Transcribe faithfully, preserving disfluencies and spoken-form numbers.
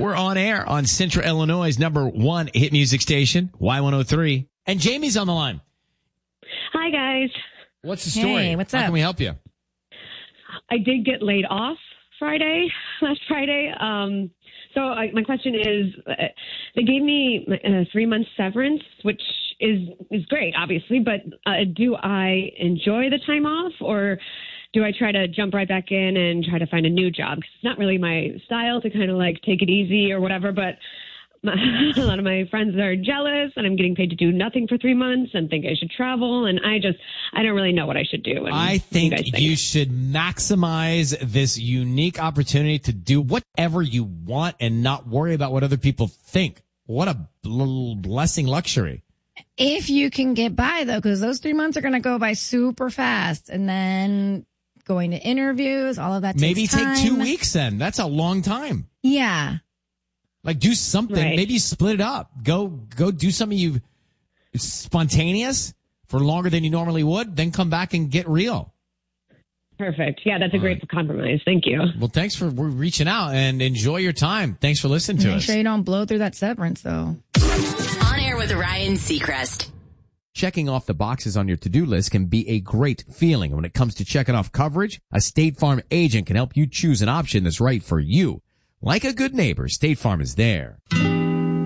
We're on air on Central Illinois' number one hit music station, Y one oh three. And Jamie's on the line. Hi, guys. What's the story? Hey, what's How up? can we help you? I did get laid off Friday, last Friday. Um, so I, my question is, uh, they gave me a three-month severance, which is is great, obviously, but uh, do I enjoy the time off, or do I try to jump right back in and try to find a new job? 'Cause it's not really my style to kind of like take it easy or whatever, but my, a lot of my friends are jealous, and I'm getting paid to do nothing for three months and think I should travel, and I just, I don't really know what I should do. And I think you, guys think? you should maximize this unique opportunity to do whatever you want and not worry about what other people think. What a bl- blessing luxury. If you can get by, though, because those three months are going to go by super fast. And then going to interviews, all of that takes Maybe time. take two weeks then. That's a long time. Yeah. Like do something. Right. Maybe split it up. Go, go do something you spontaneous for longer than you normally would. Then come back and get real. Perfect. Yeah, that's a All great right. compromise. Thank you. Well, thanks for reaching out and enjoy your time. Thanks for listening to Make us. sure you don't blow through that severance, though. On air with Ryan Seacrest. Checking off the boxes on your to-do list can be a great feeling. And when it comes to checking off coverage, a State Farm agent can help you choose an option that's right for you. Like a good neighbor, State Farm is there.